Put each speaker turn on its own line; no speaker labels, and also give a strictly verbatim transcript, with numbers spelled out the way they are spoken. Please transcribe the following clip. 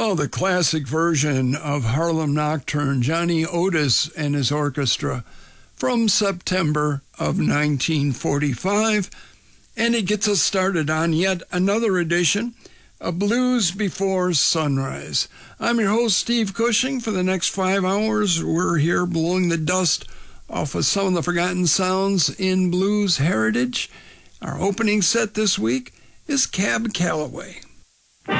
Now, the classic version of Harlem Nocturne, Johnny Otis and his orchestra, from September of nineteen forty-five, and it gets us started on yet another edition of Blues Before Sunrise. I'm your host, Steve Cushing. For the next five hours, we're here blowing the dust off of some of the forgotten sounds in blues heritage. Our opening set this week is Cab Calloway.